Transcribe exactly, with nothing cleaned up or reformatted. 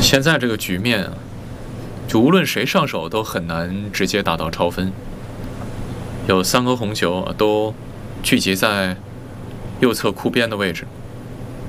现在这个局面啊，就无论谁上手都很难直接打到超分。有三颗红球啊，都聚集在右侧库边的位置。